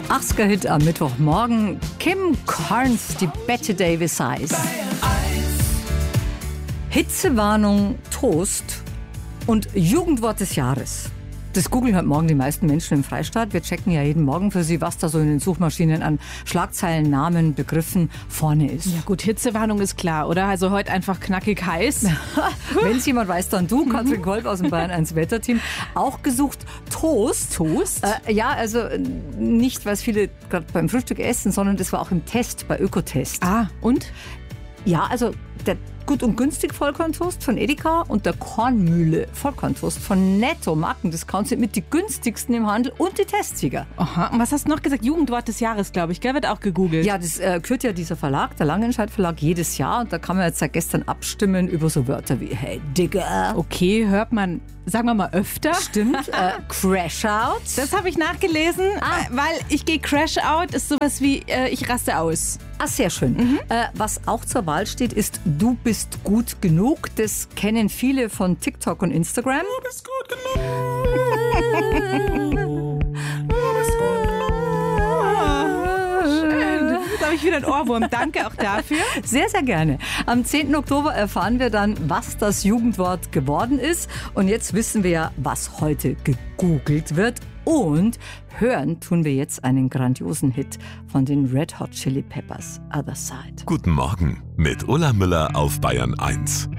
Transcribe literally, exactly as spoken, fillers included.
achtziger-Hit am Mittwochmorgen. Kim Carnes, die Bette Davis Eyes. Hitzewarnung, Toast und Jugendwort des Jahres. Das googeln heute Morgen die meisten Menschen im Freistaat. Wir checken ja jeden Morgen für Sie, was da so in den Suchmaschinen an Schlagzeilen, Namen, Begriffen vorne ist. Ja gut, Hitzewarnung ist klar, oder? Also heute einfach knackig heiß. Wenn es jemand weiß, dann du, Katrin Kolb aus dem Bayern eins Wetterteam. Auch gesucht Toast. Toast? Äh, ja, also nicht, was viele gerade beim Frühstück essen, sondern das war auch im Test, bei Ökotest. Ah, und? Ja, also der Gut und günstig Vollkorntoast von Edeka und der Kornmühle Vollkorntoast von Netto Markendiscount sind mit die günstigsten im Handel und die Testsieger. Aha, und was hast du noch gesagt? Jugendwort des Jahres, glaube ich, gell? Wird auch gegoogelt. Ja, das äh, kürt ja dieser Verlag, der Langenscheidt Verlag, jedes Jahr. Und da kann man jetzt seit gestern abstimmen über so Wörter wie Hey Digger. Okay, hört man, sagen wir mal, öfter. Stimmt, äh, Crash Out. Das habe ich nachgelesen, Ah. äh, weil ich gehe Crash Out, ist sowas wie äh, ich raste aus. Ah, sehr schön. Mhm. Äh, was auch zur Wahl steht, ist Du bist gut genug. Das kennen viele von TikTok und Instagram. Du bist gut genug. Jetzt habe ich wieder einen Ohrwurm. Danke auch dafür. Sehr, sehr gerne. Am zehnten Oktober erfahren wir dann, was das Jugendwort geworden ist. Und jetzt wissen wir ja, was heute gegoogelt wird. Und hören tun wir jetzt einen grandiosen Hit von den Red Hot Chili Peppers, Other Side. Guten Morgen mit Ulla Müller auf Bayern eins.